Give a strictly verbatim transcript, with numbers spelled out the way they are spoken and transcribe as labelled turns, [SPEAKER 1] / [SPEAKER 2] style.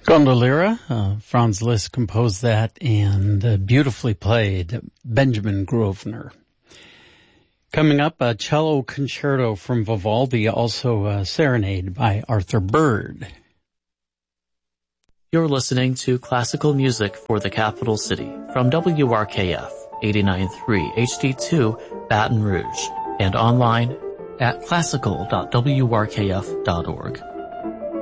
[SPEAKER 1] Gondoliera, uh, Franz Liszt composed that and uh, beautifully played, Benjamin Grosvenor. Coming up, a cello concerto from Vivaldi, also a serenade by Arthur Bird.
[SPEAKER 2] You're listening to classical music for the capital city from W R K F eighty-nine point three H D two Baton Rouge and online at classical dot w r k f dot org.